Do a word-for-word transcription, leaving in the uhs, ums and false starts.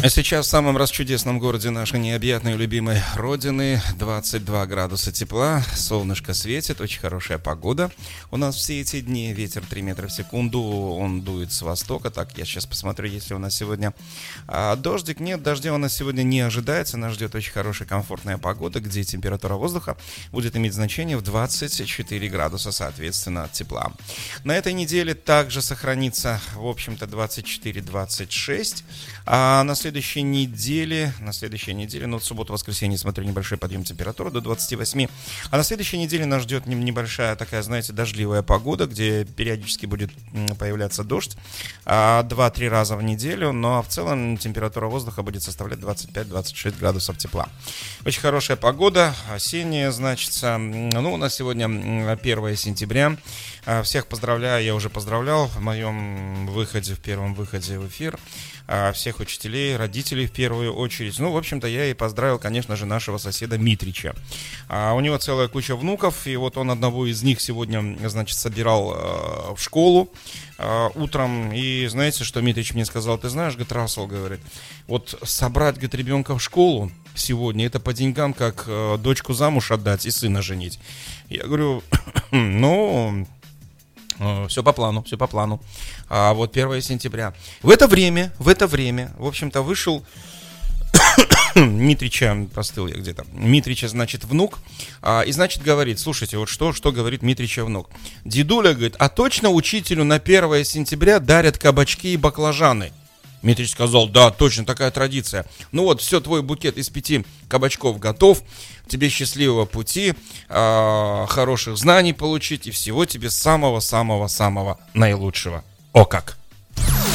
Сейчас в самом расчудесном городе нашей необъятной любимой родины двадцать два градуса тепла, солнышко светит, очень хорошая погода. У нас все эти дни ветер три метра в секунду, он дует с востока. Так, я сейчас посмотрю, если у нас сегодня а, дождик. Нет, дождя у нас сегодня не ожидается, нас ждет очень хорошая комфортная погода, где температура воздуха будет иметь значение в двадцать четыре градуса, соответственно, от тепла. На этой неделе также сохранится, в общем-то, двадцать четыре двадцать шесть, а на следующей неделе, на следующей неделе, ну, в субботу-воскресенье, смотрю, небольшой подъем температуры до двадцати восьми, а на следующей неделе нас ждет небольшая такая, знаете, дождливая погода, где периодически будет появляться дождь два-три раза в неделю, но в целом температура воздуха будет составлять двадцать пять двадцать шесть градусов тепла. Очень хорошая погода, осенняя, значится, ну, у нас сегодня первое сентября, всех поздравляю, я уже поздравлял в моем выходе, в первом выходе в эфир, всех учителей, родителей в первую очередь. Ну, в общем-то, я и поздравил, конечно же, нашего соседа Митрича. А у него целая куча внуков, и вот он одного из них сегодня, значит, собирал э, в школу э, утром. И знаете, что Митрич мне сказал? Ты знаешь, говорит, Рассел, говорит, вот собрать, говорит, ребенка в школу сегодня, это по деньгам, как э, дочку замуж отдать и сына женить. Я говорю, ну... Все по плану, все по плану. А вот первое сентября. В это время, в это время, в общем-то, вышел Митрича, простыл я где-то. Митрича, значит, внук. А, и, значит, говорит, слушайте, вот что, что говорит Митрича внук. Дедуля, говорит, а точно учителю на первое сентября дарят кабачки и баклажаны? Митрич сказал, да, точно, такая традиция. Ну вот, все, твой букет из пяти кабачков готов. Тебе счастливого пути, э, хороших знаний получить и всего тебе самого-самого-самого наилучшего. О как!